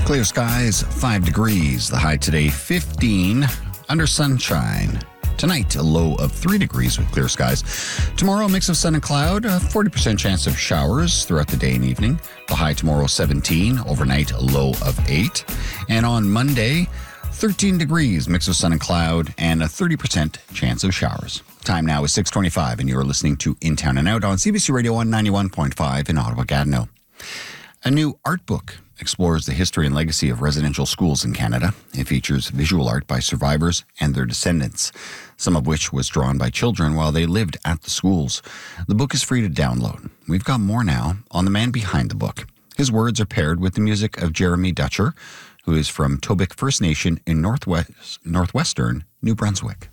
Clear skies, 5 degrees. The high today, 15, under sunshine. Tonight, a low of 3 degrees with clear skies. Tomorrow, a mix of sun and cloud, a 40% chance of showers throughout the day and evening. The high tomorrow, 17, overnight, a low of 8. And on Monday, 13 degrees, mix of sun and cloud, and a 30% chance of showers. Time now is 6:25, and you're listening to In Town and Out on CBC Radio 191.5 in Ottawa-Gatineau. A new art book explores the history and legacy of residential schools in Canada. It features visual art by survivors and their descendants, some of which was drawn by children while they lived at the schools. The book is free to download. We've got more now on the man behind the book. His words are paired with the music of Jeremy Dutcher, who is from Tobic First Nation in northwestern New Brunswick.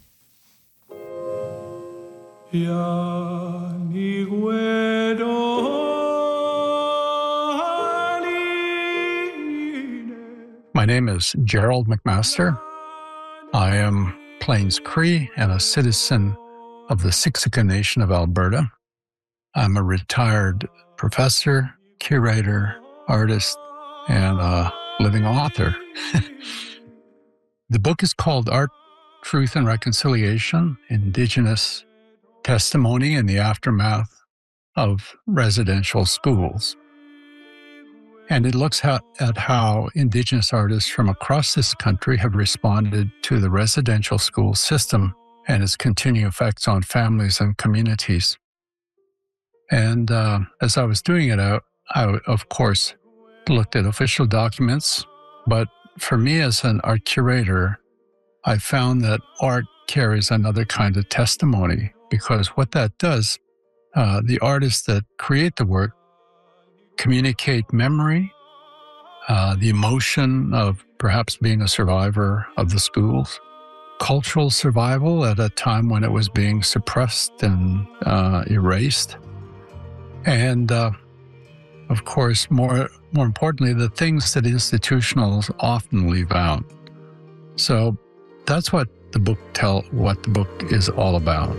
My name is Gerald McMaster. I am Plains Cree and a citizen of the Siksika Nation of Alberta. I'm a retired professor, curator, artist, and a living author. The book is called Art, Truth, and Reconciliation, Indigenous Testimony in the Aftermath of Residential Schools. And it looks at how Indigenous artists from across this country have responded to the residential school system and its continuing effects on families and communities. And as I was doing it, I, of course, looked at official documents. But for me as an art curator, I found that art carries another kind of testimony, because what that does, the artists that create the work communicate memory, the emotion of perhaps being a survivor of the schools, cultural survival at a time when it was being suppressed and erased, and of course, more importantly, the things that institutionals often leave out. So that's what the book is all about.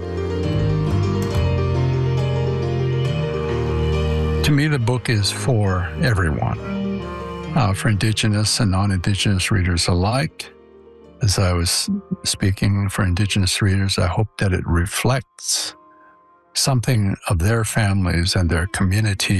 To me, the book is for everyone, for Indigenous and non-Indigenous readers alike. As I was speaking for Indigenous readers, I hope that it reflects something of their families and their community